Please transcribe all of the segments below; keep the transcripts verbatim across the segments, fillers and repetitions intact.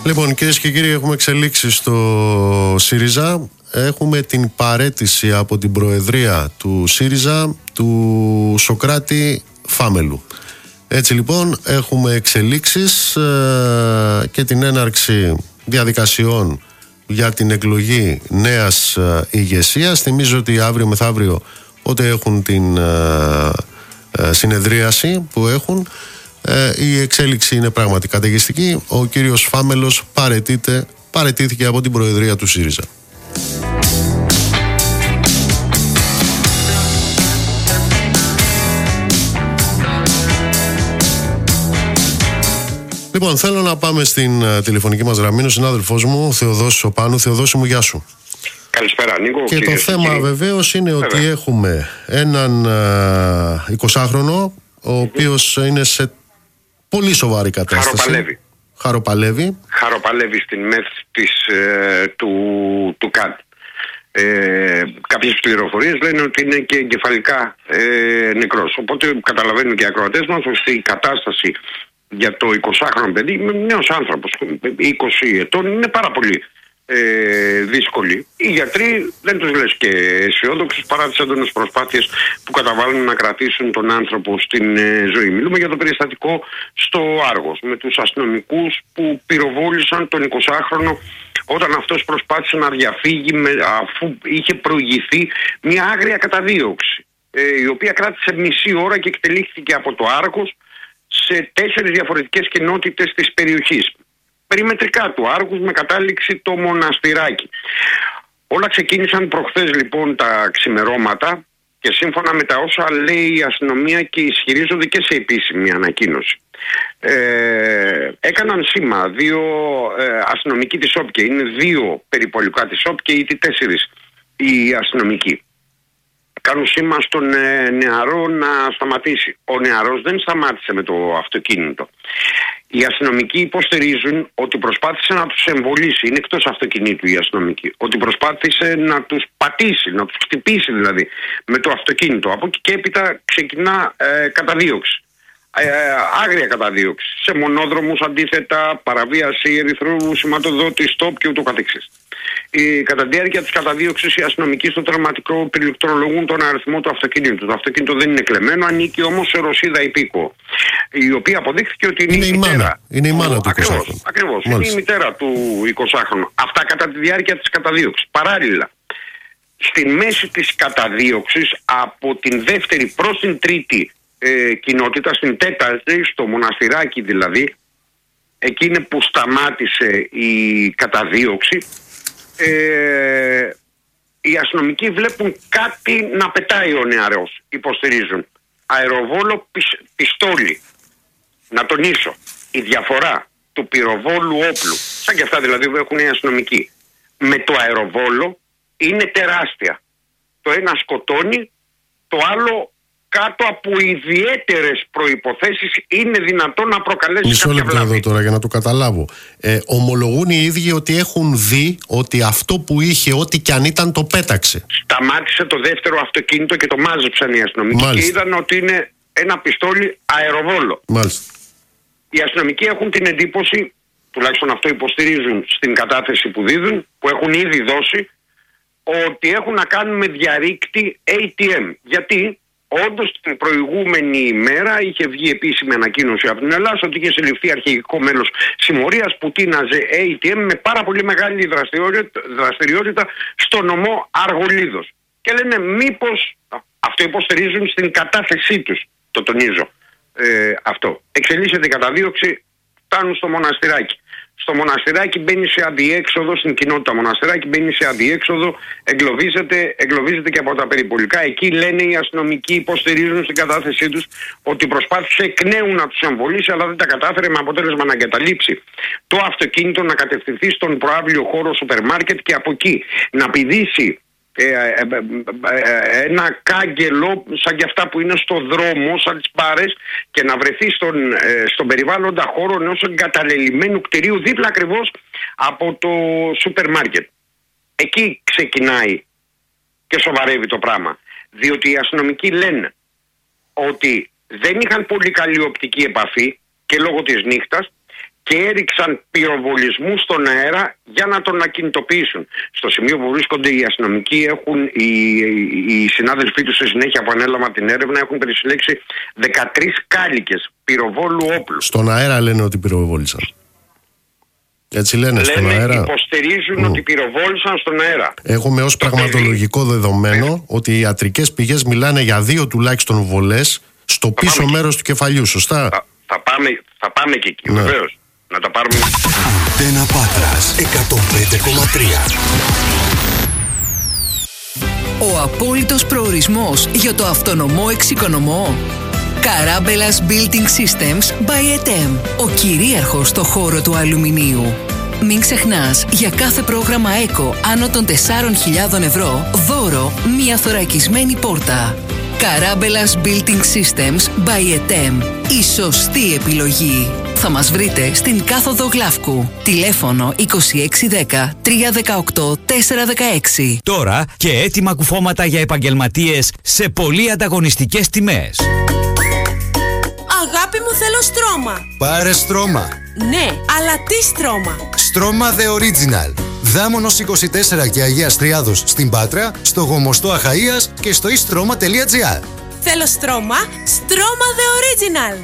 Λοιπόν, κυρίες και κύριοι, έχουμε εξελίξει στο ΣΥΡΙΖΑ. Έχουμε την παραίτηση από την Προεδρία του ΣΥΡΙΖΑ του Σωκράτη Φάμελου. Έτσι λοιπόν έχουμε εξελίξεις ε, και την έναρξη διαδικασιών για την εκλογή νέας ε, ηγεσίας. Θυμίζω ότι αύριο μεθαύριο, όταν έχουν την ε, ε, συνεδρίαση που έχουν, ε, η εξέλιξη είναι πραγματικά καταιγιστική. Ο κύριος Φάμελος παραιτείται, παραιτήθηκε από την Προεδρία του ΣΥΡΙΖΑ. Λοιπόν, θέλω να πάμε στην uh, τηλεφωνική μας γραμμή. Ο συνάδελφός μου, Θεοδόσης ο Πάνου. Θεοδόση μου, γεια σου. Καλησπέρα, Νίκο. Και το θέμα κύριε. βεβαίως είναι Βέβαια. ότι έχουμε έναν uh, εικοσάχρονο, ο mm-hmm. οποίος είναι σε πολύ σοβαρή κατάσταση. Χαροπαλεύει. Χαροπαλεύει. Χαροπαλεύει στην μεθ της, ε, του, του ΚΑΤ. Ε, κάποιες πληροφορίες λένε ότι είναι και εγκεφαλικά ε, νεκρός. Οπότε καταλαβαίνουν και οι ακροατές μας ότι η κατάσταση για το εικοσάχρονο παιδί, νέος άνθρωπος, είκοσι ετών, είναι πάρα πολύ ε, δύσκολη. Οι γιατροί δεν τους λες και αισιόδοξους παρά τις έντονες προσπάθειες που καταβάλουν να κρατήσουν τον άνθρωπο στην ε, ζωή. Μιλούμε για το περιστατικό στο Άργος, με τους αστυνομικούς που πυροβόλησαν τον εικοσάχρονο όταν αυτός προσπάθησε να διαφύγει με, αφού είχε προηγηθεί μια άγρια καταδίωξη, ε, η οποία κράτησε μισή ώρα και εκτελήχθηκε από το Άργος σε τέσσερις διαφορετικές κοινότητες της περιοχής. Περιμετρικά του Άργους, με κατάληξη το Μοναστηράκι. Όλα ξεκίνησαν προχθές λοιπόν τα ξημερώματα και σύμφωνα με τα όσα λέει η αστυνομία και ισχυρίζονται και σε επίσημη ανακοίνωση. Ε, έκαναν σήμα δύο ε, αστυνομικοί της ΟΠΚΕ. Είναι δύο περιπολικά της ΟΠΚΕ ή τέσσερις οι αστυνομικοί. Κάνουν σήμα στον ε, νεαρό να σταματήσει. Ο νεαρός δεν σταμάτησε με το αυτοκίνητο. Οι αστυνομικοί υποστηρίζουν ότι προσπάθησε να τους εμβολήσει, είναι εκτός αυτοκινήτου οι αστυνομικοί, ότι προσπάθησε να τους πατήσει, να τους χτυπήσει δηλαδή με το αυτοκίνητο. Από εκεί και έπειτα ξεκινά ε, καταδίωξη. Ε, άγρια καταδίωξη. Σε μονόδρομους αντίθετα, παραβίαση ερυθρού σηματοδότη, στόπ και ούτω καθεξής. Η, κατά τη διάρκεια της καταδίωξης, οι αστυνομικοί στο τερματικό πληκτρολογούν τον αριθμό του αυτοκίνητου. Το αυτοκίνητο δεν είναι κλεμμένο, ανήκει όμως σε Ρωσίδα υπήκο, η οποία αποδείχθηκε ότι είναι, είναι η μητέρα. Μάνα. Είναι η μάνα του εικοσάχρονου. Ακριβώς. Είναι η μητέρα του εικοσάχρονου. Αυτά κατά τη διάρκεια της καταδίωξης. Παράλληλα, στη μέση της καταδίωξης, από την δεύτερη προς την τρίτη ε, κοινότητα, στην τέταρτη, στο Μοναστηράκι δηλαδή, εκείνη που σταμάτησε η καταδίωξη, Ε, οι αστυνομικοί βλέπουν κάτι να πετάει ο νεαρός, υποστηρίζουν. Αεροβόλο πισ, πιστόλι. Να τονίσω, η διαφορά του πυροβόλου όπλου, σαν και αυτά δηλαδή που έχουν οι αστυνομικοί, με το αεροβόλο είναι τεράστια. Το ένα σκοτώνει, το άλλο κάτω από ιδιαίτερες προϋποθέσεις είναι δυνατόν να προκαλέσει Μισό κάποια λεπτό εδώ τώρα για να το καταλάβω. Ε, ομολογούν οι ίδιοι ότι έχουν δει ότι αυτό που είχε, ό,τι κι αν ήταν, το πέταξε. Σταμάτησε το δεύτερο αυτοκίνητο και το μάζεψαν οι αστυνομικοί. Μάλιστα. Και είδαν ότι είναι ένα πιστόλι αεροβόλο. Μάλιστα. Οι αστυνομικοί έχουν την εντύπωση, τουλάχιστον αυτό υποστηρίζουν στην κατάθεση που δίδουν, που έχουν ήδη δώσει, ότι έχουν να κάνουν με διαρρήκτη έι τι εμ. Γιατί όντως την προηγούμενη ημέρα είχε βγει επίσημη ανακοίνωση από την Ελλάδα ότι είχε συλληφθεί αρχηγικό μέλος συμμορίας που τίναζε έι τι εμ με πάρα πολύ μεγάλη δραστηριότητα στο νομό Αργολίδος. Και λένε μήπως, αυτό υποστηρίζουν στην κατάθεσή τους, το τονίζω ε, αυτό. Εξελίσσεται η καταδίωξη, φτάνουν στο Μοναστηράκι. Στο Μοναστηράκι μπαίνει σε αντιέξοδο, στην κοινότητα Μοναστηράκι μπαίνει σε αντιέξοδο, εγκλωβίζεται, εγκλωβίζεται και από τα περιπολικά. Εκεί λένε οι αστυνομικοί, υποστηρίζουν στην κατάθεσή τους ότι προσπάθησε εκ νέου να τους εμβολήσει, αλλά δεν τα κατάφερε, με αποτέλεσμα να εγκαταλείψει το αυτοκίνητο, να κατευθυνθεί στον προαύλιο χώρο σούπερ μάρκετ και από εκεί να πηδήσει Ε, ε, ε, ε, ένα κάγκελο σαν και αυτά που είναι στο δρόμο, σαν τις μπάρες, και να βρεθεί στον, ε, στον περιβάλλοντα χώρο ενός εγκαταλελειμμένου κτηρίου δίπλα ακριβώς από το σούπερ μάρκετ. Εκεί ξεκινάει και σοβαρεύει το πράγμα, διότι οι αστυνομικοί λένε ότι δεν είχαν πολύ καλή οπτική επαφή και λόγω της νύχτας και έριξαν πυροβολισμού στον αέρα για να τον ακινητοποιήσουν. Στο σημείο που βρίσκονται οι αστυνομικοί, έχουν, οι, οι συνάδελφοί τους στη συνέχεια που ανέλαβαν την έρευνα, έχουν περισυλλέξει δεκατρείς κάλικες πυροβόλου όπλου. Στον αέρα λένε ότι πυροβόλησαν. Έτσι λένε, λένε στον αέρα. Υποστηρίζουν mm. ότι πυροβόλησαν στον αέρα. Έχουμε ως πραγματολογικό δεδομένο ότι οι ιατρικές πηγές μιλάνε για δύο τουλάχιστον βολές στο θα πίσω μέρος εκεί. του κεφαλιού, σωστά. Θα, θα, πάμε, θα πάμε και εκεί, ναι. βεβαίως. Να τα πάρουμε. Αντένα Πάτρας εκατόν πέντε κόμμα τρία. Ο απόλυτος προορισμός για το αυτονομό εξοικονομό. Καράμπελας Building Systems by ι τι εμ. Ο κυρίαρχος στο χώρο του αλουμινίου. Μην ξεχνάς, για κάθε πρόγραμμα ΕΚΟ άνω των τεσσάρων χιλιάδων ευρώ, δώρο μία θωρακισμένη πόρτα. Καράμπελας Building Systems by ι τι εμ. Η σωστή επιλογή. Θα μας βρείτε στην κάθοδο Γλαύκου. Τηλέφωνο είκοσι έξι δέκα τρία δεκαοκτώ τέσσερα δεκαέξι. Τώρα και έτοιμα κουφώματα για επαγγελματίες σε πολύ ανταγωνιστικές τιμές. Αγάπη μου, θέλω στρώμα. Πάρε στρώμα. Ναι, αλλά τι στρώμα? Στρώμα The Original. Δάμονος είκοσι τέσσερα και Αγίας Τριάδος στην Πάτρα, στο Γομοστό Αχαΐας και στο istρoma τελεία gr. Θέλω στρώμα, στρώμα The Original.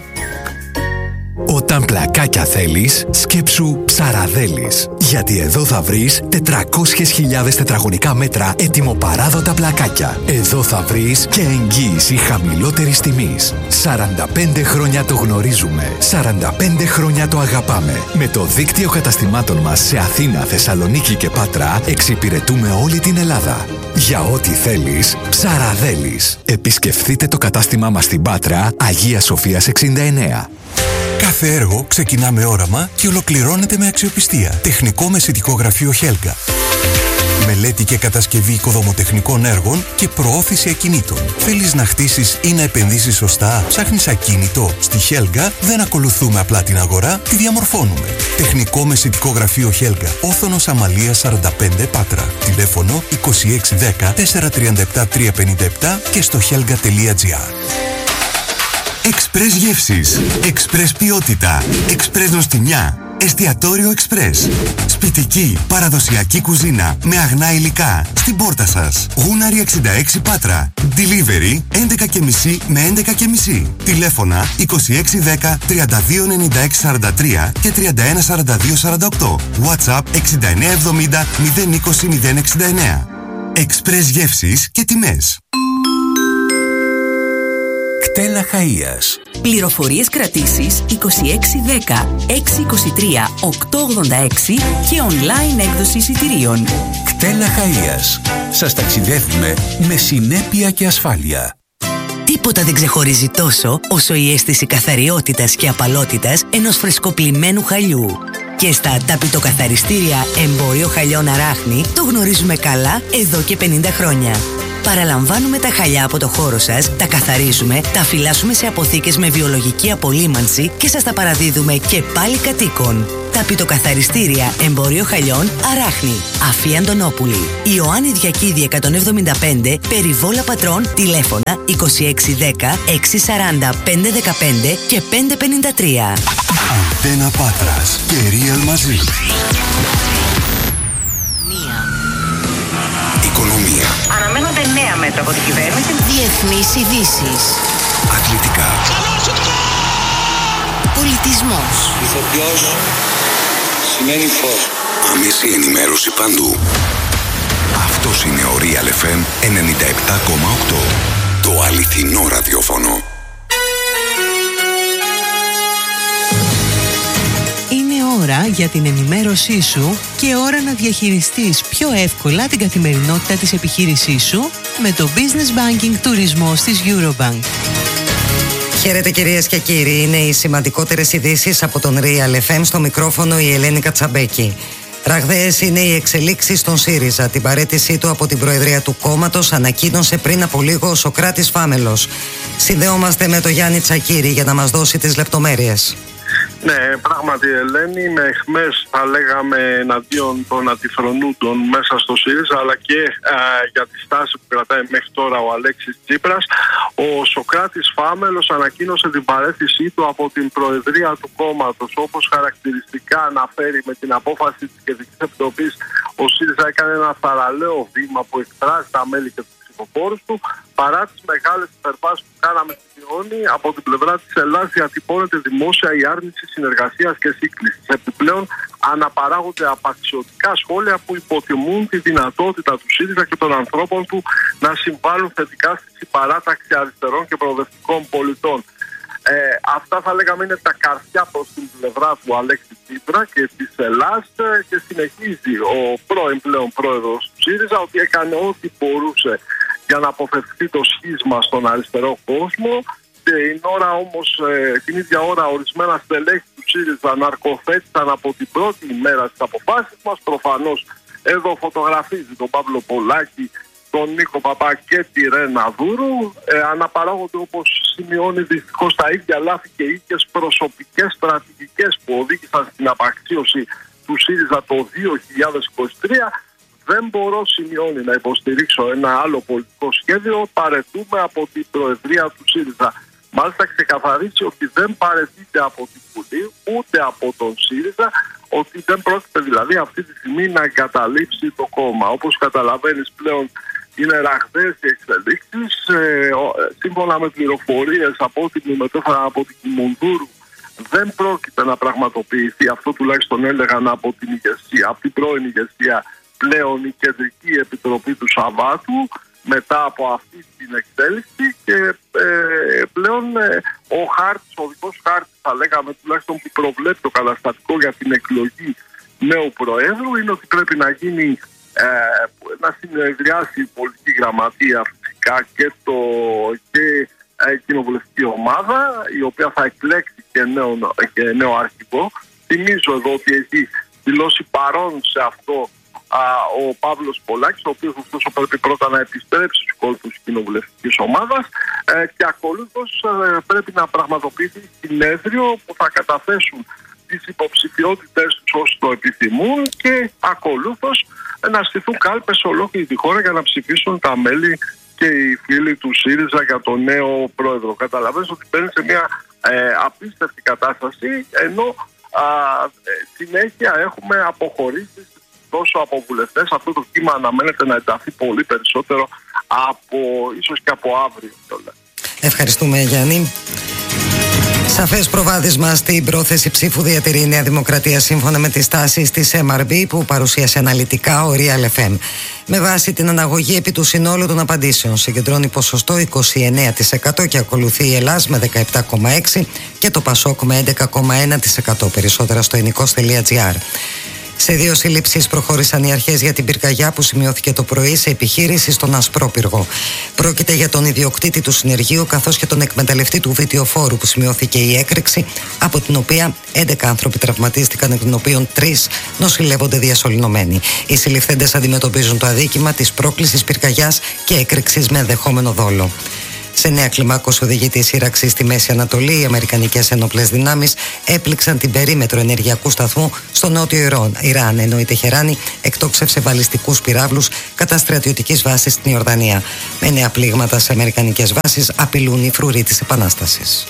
Όταν πλακάκια θέλεις, σκέψου Ψαραδέλης. Γιατί εδώ θα βρεις τετρακόσιες χιλιάδες τετραγωνικά μέτρα ετοιμοπαράδοτα πλακάκια. Εδώ θα βρεις και εγγύηση χαμηλότερης τιμής. σαράντα πέντε χρόνια το γνωρίζουμε. σαράντα πέντε χρόνια το αγαπάμε. Με το δίκτυο καταστημάτων μας σε Αθήνα, Θεσσαλονίκη και Πάτρα εξυπηρετούμε όλη την Ελλάδα. Για ό,τι θέλεις, Ψαραδέλης. Επισκεφθείτε το κατάστημά μας στην Πάτρα, Αγία Σοφίας εξήντα εννέα. Κάθε έργο ξεκινά με όραμα και ολοκληρώνεται με αξιοπιστία. Τεχνικό μεσητικό γραφείο Χέλγα. Μελέτη και κατασκευή οικοδομοτεχνικών έργων και προώθηση ακινήτων. Θέλεις να χτίσεις ή να επενδύσεις σωστά? Ψάχνεις ακίνητο? Στη Χέλγα δεν ακολουθούμε απλά την αγορά, τη διαμορφώνουμε. Τεχνικό μεσητικό γραφείο Χέλγα. Όθωνος Αμαλίας σαράντα πέντε Πάτρα. Τηλέφωνο είκοσι έξι δέκα τέσσερα τριάντα επτά τρία πενήντα επτά και στο χέλγα τελεία gr. Εξπρές γεύσεις, εξπρές ποιότητα, εξπρές νοστιμιά, εστιατόριο εξπρές. Σπιτική, παραδοσιακή κουζίνα με αγνά υλικά στην πόρτα σας. Γούναρη εξήντα έξι Πάτρα. Delivery έντεκα και μισή με έντεκα και μισή. Τηλέφωνα είκοσι έξι δέκα τριάντα δύο ενενήντα έξι σαράντα τρία και τριάντα ένα σαράντα δύο σαράντα οκτώ. WhatsApp εξήντα εννέα εβδομήντα μηδέν είκοσι μηδέν εξήντα εννέα. Εξπρές γεύσεις και τιμές. Κτέλ Αχαΐας. Πληροφορίες κρατήσεις είκοσι έξι δέκα έξι είκοσι τρία οκτώ ογδόντα έξι και online έκδοση εισιτηρίων. Κτέλ Αχαΐας. Σας ταξιδεύουμε με συνέπεια και ασφάλεια. Τίποτα δεν ξεχωρίζει τόσο όσο η αίσθηση καθαριότητας και απαλότητας ενός φρεσκοπλημμένου χαλιού. Και στα ταπητοκαθαριστήρια Εμπόριο Χαλιών Αράχνη το γνωρίζουμε καλά εδώ και πενήντα χρόνια. Παραλαμβάνουμε τα χαλιά από το χώρο σας, τα καθαρίζουμε, τα φυλάσσουμε σε αποθήκες με βιολογική απολύμανση και σας τα παραδίδουμε και πάλι κατοίκων. Ταπητοκαθαριστήρια Εμπόριο Χαλιών Αράχνη. Αφή Αντωνόπουλη. Ιωάννη Διακίδη εκατόν εβδομήντα πέντε, Περιβόλα Πατρών, τηλέφωνα είκοσι έξι δέκα έξι σαράντα πέντε δεκαπέντε και πέντε πενήντα τρία. Αντένα Πάτρας και Real μαζί. Οικονομία. Αναμένονται νέα μέτρα από την κυβέρνηση. Διεθνείς ειδήσεις. Αθλητικά. Πολιτισμός. Ηθοποιός σημαίνει φως. Άμεση ενημέρωση παντού. Αυτός είναι ο Real εφ εμ ενενήντα επτά κόμμα οκτώ. Το αληθινό ραδιόφωνο. Ώρα για την ενημέρωσή σου και ώρα να διαχειριστείς πιο εύκολα την καθημερινότητα της επιχείρησής σου με το Business Banking Τουρισμός της Eurobank. Χαίρετε κυρίες και κύριοι, είναι οι σημαντικότερες ειδήσεις από τον Real εφ εμ, στο μικρόφωνο η Ελένη Κατσαμπέκη. Ραγδαίες είναι οι εξελίξεις στον ΣΥΡΙΖΑ. Την παραίτησή του από την Προεδρία του κόμματος ανακοίνωσε πριν από λίγο ο Σωκράτης Φάμελος. Συνδεόμαστε με τον Γιάννη Τσακίρη για να μας δώσει τις λεπτομέρειες. Ναι, πράγματι Ελένη, με εχμές θα λέγαμε εναντίον των αντιφρονούντων μέσα στο ΣΥΡΙΖΑ, αλλά και α, για τη στάση που κρατάει μέχρι τώρα ο Αλέξης Τσίπρας. Ο Σωκράτης Φάμελος ανακοίνωσε την παραίτησή του από την προεδρία του κόμματος. Όπως χαρακτηριστικά αναφέρει με την απόφαση της Κεντρικής Επιτροπής, ο ΣΥΡΙΖΑ έκανε ένα θαραλέο βήμα που εκφράζει τα μέλη και τους ψηφοφόρους του. Παρά τις μεγάλες υπερβάσεις που κάναμε στη Ιόνη, από την πλευρά της Ελλάδας διατυπώνεται δημόσια η άρνηση συνεργασίας και σύγκλησης. Επιπλέον, αναπαράγονται απαξιωτικά σχόλια που υποτιμούν τη δυνατότητα του ΣΥΡΙΖΑ και των ανθρώπων του να συμβάλλουν θετικά στη συμπαράταξη αριστερών και προοδευτικών πολιτών. Ε, αυτά θα λέγαμε είναι τα καρδιά προς την πλευρά του Αλέξη Τσίπρα και της Ελλάδας, και συνεχίζει ο πρώην πλέον πρόεδρος του ΣΥΡΙΖΑ ότι έκανε ό,τι μπορούσε για να αποφευχθεί το σχίσμα στον αριστερό κόσμο, και την, ώρα όμως, ε, την ίδια ώρα ορισμένα στελέχη του ΣΥΡΙΖΑ ναρκοθέτησαν από την πρώτη ημέρα στις αποφάσεις μας. Προφανώς εδώ φωτογραφίζει τον Παύλο Πολάκη, τον Νίκο Παπά και τη Ρένα Δούρου. Ε, αναπαράγονται, όπως σημειώνει δυστυχώς, τα ίδια λάθη και ίδιες προσωπικές στρατηγικές που οδήγησαν στην απαξίωση του ΣΥΡΙΖΑ το δύο χιλιάδες είκοσι τρία. Δεν μπορώ, σημειώνει, να υποστηρίξω ένα άλλο πολιτικό σχέδιο. Παρετούμε από την προεδρία του ΣΥΡΙΖΑ. Μάλιστα ξεκαθαρίσει ότι δεν παρετείται από την Βουλή ούτε από τον ΣΥΡΙΖΑ, ότι δεν πρόκειται δηλαδή αυτή τη στιγμή να εγκαταλείψει το κόμμα. Όπως καταλαβαίνεις πλέον είναι ραγδαίες οι εξελίξεις. Ε, σύμφωνα με πληροφορίες από ό,τι μου μετέφεραν από την Κιμουνδούρου, δεν πρόκειται να πραγματοποιηθεί, αυτό τουλάχιστον έλεγαν από την ηγεσία, από την πρώην ηγεσία, πλέον η Κεντρική Επιτροπή του Σαββάτου μετά από αυτή την εξέλιξη, και ε, πλέον ε, ο χάρτης, ο δικός χάρτης θα λέγαμε τουλάχιστον που προβλέπει το καταστατικό για την εκλογή νέου Προέδρου είναι ότι πρέπει να γίνει ε, να συνεδριάσει η πολιτική γραμματεία φυσικά και, το, και ε, κοινοβουλευτική ομάδα, η οποία θα εκλέξει και νέο, και νέο αρχηγό. Θυμίζω εδώ ότι έχει δηλώσει παρόν σε αυτό ο Παύλος Πολάκης, ο οποίος ωστόσο πρέπει πρώτα να επιστρέψει στους κόλπους της κοινοβουλευτικής ομάδας, ε, και ακολούθως ε, πρέπει να πραγματοποιήσει συνέδριο που θα καταθέσουν τις υποψηφιότητες τους όσοι το επιθυμούν, και ακολούθως ε, να στηθούν κάλπες σε ολόκληρη τη χώρα για να ψηφίσουν τα μέλη και οι φίλοι του ΣΥΡΙΖΑ για τον νέο πρόεδρο. Καταλαβαίνεις ότι μπαίνει σε μια ε, απίστευτη κατάσταση, ενώ α, ε, συνέχεια έχουμε αποχωρήσεις τόσο από βουλευτές. Αυτό το κύμα αναμένεται να ενταθεί πολύ περισσότερο από, ίσως και από αύριο. Ευχαριστούμε, Γιάννη. Σαφές προβάδισμα στην πρόθεση ψήφου διατηρεί η Νέα Δημοκρατία σύμφωνα με τις τάσεις της εμ αρ μπι που παρουσίασε αναλυτικά ο Real εφ εμ. Με βάση την αναγωγή επί του συνόλου των απαντήσεων συγκεντρώνει ποσοστό είκοσι εννέα τοις εκατό και ακολουθεί η Ελλάς με δεκαεπτά κόμμα έξι τοις εκατό και το Πασόκ με έντεκα κόμμα ένα τοις εκατό. Περισσότερα στο ενικός τελεία τζι άρ. Σε δύο συλλήψεις προχώρησαν οι αρχές για την πυρκαγιά που σημειώθηκε το πρωί σε επιχείρηση στον Ασπρόπυργο. Πρόκειται για τον ιδιοκτήτη του συνεργείου καθώς και τον εκμεταλλευτή του βιτιοφόρου που σημειώθηκε η έκρηξη, από την οποία έντεκα άνθρωποι τραυματίστηκαν, εκ των οποίων τρεις νοσηλεύονται διασωληνωμένοι. Οι συλληφθέντες αντιμετωπίζουν το αδίκημα της πρόκλησης πυρκαγιάς και έκρηξης με ενδεχόμενο δόλο. Σε νέα κλιμάκωση οδηγεί τη σύραξη στη Μέση Ανατολή. Οι αμερικανικές ενόπλες δυνάμεις έπληξαν την περίμετρο ενεργειακού σταθμού στο νότιο Ιράν, ενώ η Τεχεράνη εκτόξευσε βαλιστικούς πυράβλους κατά στρατιωτικής βάσης στην Ιορδανία. Με νέα πλήγματα σε αμερικανικές βάσεις απειλούν οι φρουροί της Επανάστασης.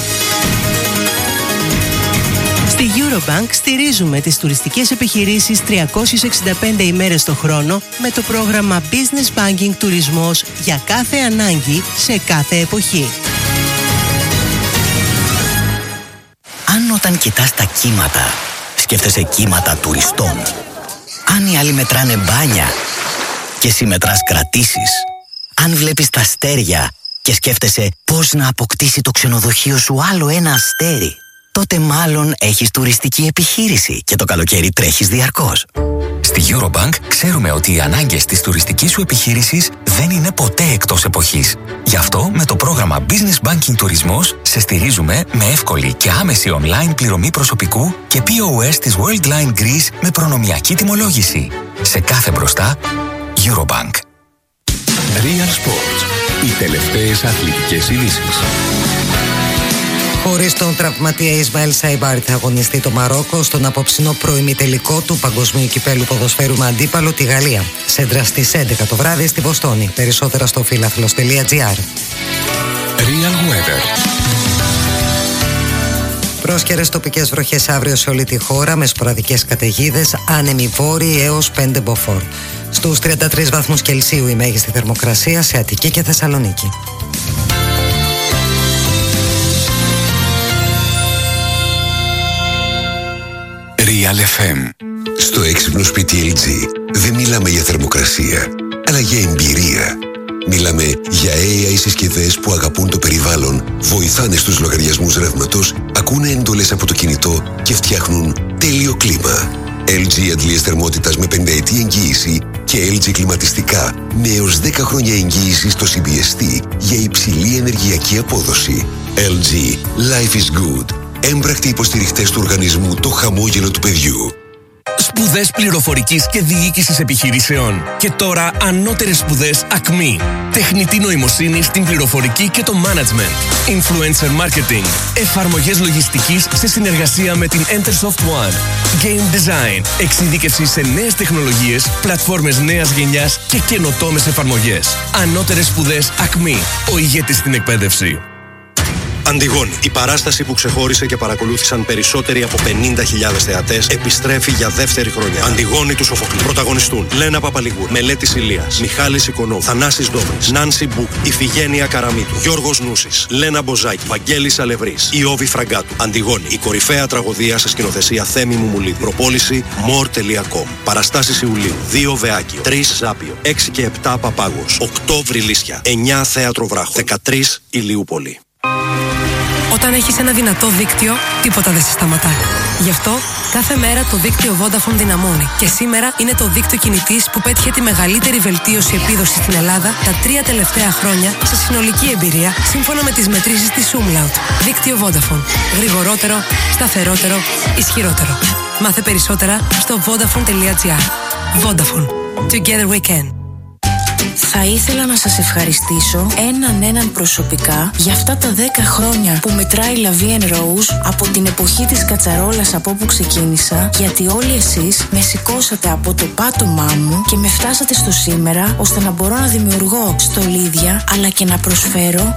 Στη Eurobank στηρίζουμε τις τουριστικές επιχειρήσεις τριακόσιες εξήντα πέντε ημέρες το χρόνο με το πρόγραμμα Business Banking Τουρισμός για κάθε ανάγκη σε κάθε εποχή. Αν όταν κοιτάς τα κύματα σκέφτεσαι κύματα τουριστών, αν οι άλλοι μετράνε μπάνια και εσύ μετράς κρατήσεις, αν βλέπεις τα αστέρια και σκέφτεσαι πώς να αποκτήσει το ξενοδοχείο σου άλλο ένα αστέρι, τότε μάλλον έχεις τουριστική επιχείρηση και το καλοκαίρι τρέχεις διαρκώς. Στη Eurobank ξέρουμε ότι οι ανάγκες της τουριστικής σου επιχείρησης δεν είναι ποτέ εκτός εποχής. Γι' αυτό με το πρόγραμμα Business Banking Τουρισμός σε στηρίζουμε με εύκολη και άμεση online πληρωμή προσωπικού και πι ο ες της Worldline Greece με προνομιακή τιμολόγηση. Σε κάθε μπροστά, Eurobank. Real Sports. Οι τελευταίες αθλητικές ειδήσεις. Χωρίς τον τραυματία Ισμαήλ Σαϊμπάρη θα αγωνιστεί το Μαρόκο στον απόψινο προημιτελικό του Παγκοσμίου Κυπέλου Ποδοσφαίρου με αντίπαλο τη Γαλλία. Σέντρα στις έντεκα το βράδυ στη Βοστόνη. Περισσότερα στο φίλαθλος τελεία τζι άρ. Real Weather. Πρόσκαιρες τοπικές βροχές αύριο σε όλη τη χώρα με σποραδικές καταιγίδες, άνεμοι βόρειοι έως πέντε μποφόρ. Στους τριάντα τρεις βαθμούς Κελσίου η μέγιστη θερμοκρασία σε Αττική και Θεσσαλονίκη. Real εφ εμ. Στο έξυπνο σπίτι ελ τζι δεν μιλάμε για θερμοκρασία, αλλά για εμπειρία. Μιλάμε για έι άι συσκευές που αγαπούν το περιβάλλον, βοηθάνε στους λογαριασμούς ρεύματος, ακούνε εντολές από το κινητό και φτιάχνουν τέλειο κλίμα. ελ τζι αντλίες θερμότητας με πενταετή εγγύηση και ελ τζι κλιματιστικά με έως δέκα χρόνια εγγύηση στο σι μπι ες τι για υψηλή ενεργειακή απόδοση. ελ τζι Life is good. Έμπρακτοι υποστηριχτές του οργανισμού Το Χαμόγελο του Παιδιού. Σπουδές πληροφορικής και διοίκησης επιχειρήσεων. Και τώρα ανώτερες σπουδές ΑΚΜΗ. Τεχνητή νοημοσύνη στην πληροφορική και το management. Influencer marketing. Εφαρμογές λογιστικής σε συνεργασία με την Entersoft One. Game design. Εξειδίκευση σε νέες τεχνολογίες, πλατφόρμες νέας γενιάς και καινοτόμες εφαρμογές. Ανώτερες σπουδές ΑΚΜΗ. Ο ηγέτης στην εκπαίδευση. Αντιγόνη, η παράσταση που ξεχώρισε και παρακολούθησαν περισσότεροι από πενήντα χιλιάδες θεατές, επιστρέφει για δεύτερη χρονιά. Αντιγόνη του Σοφοκλή. Πρωταγωνιστούν Λένα Παπαλιγούρ, Μελέτης Ηλίας, Μιχάλης Οικονόμου, Θανάσης Ντόμρης, Νάνση Μπούκ, Ιφηγένεια Καραμίτου, Γιώργος Νούσης, Λένα Μποζάκη, Βαγγέλης Αλευρής, Ιώβη Φραγκάτου. Αντιγόνη, η κορυφαία τραγωδία σε σκηνοθεσία Θέμη Μουμουλίδη. Προπόληση more τελεία com. Παραστάσεις Ιουλίου, δύο Βεάκιο, τρεις Ζάπιο, έξι και επτά Παπάγος, οκτώ Βρυλίσια, εννιά Θέατρο Βράχο, δεκατρείς Ηλιούπολη. Όταν έχεις ένα δυνατό δίκτυο, τίποτα δεν σε σταματά. Γι' αυτό, κάθε μέρα το δίκτυο Vodafone δυναμώνει. Και σήμερα είναι το δίκτυο κινητής που πέτυχε τη μεγαλύτερη βελτίωση επίδοσης στην Ελλάδα τα τρία τελευταία χρόνια σε συνολική εμπειρία, σύμφωνα με τις μετρήσεις της Umlaut. Δίκτυο Vodafone. Γρηγορότερο, σταθερότερο, ισχυρότερο. Μάθε περισσότερα στο vodafone τελεία τζι άρ. Vodafone. Together we can. Θα ήθελα να σας ευχαριστήσω έναν έναν προσωπικά για αυτά τα δέκα χρόνια που μετράει La Vie en Rose από την εποχή της κατσαρόλας από όπου ξεκίνησα, γιατί όλοι εσείς με σηκώσατε από το πάτωμά μου και με φτάσατε στο σήμερα ώστε να μπορώ να δημιουργώ στολίδια αλλά και να προσφέρω